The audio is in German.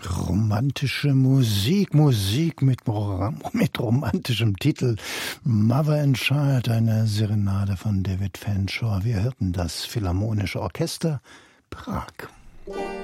Romantische Musik mit romantischem Titel. Mother and Child, eine Serenade von David Fanshawe. Wir hörten das Philharmonische Orchester Prag.